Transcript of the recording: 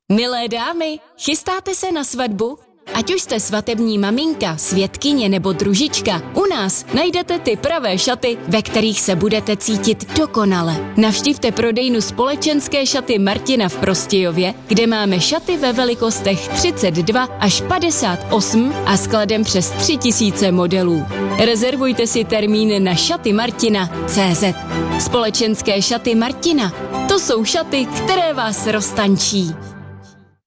Milé dámy, chystáte se na svatbu? Ať už jste svatební maminka, svědkyně nebo družička, u nás najdete ty pravé šaty, ve kterých se budete cítit dokonale. Navštivte prodejnu Společenské šaty Martina v Prostějově, kde máme šaty ve velikostech 32 až 58 a skladem přes 3000 modelů. Rezervujte si termín na šatymartina.cz. Společenské šaty Martina. To jsou šaty, které vás roztančí.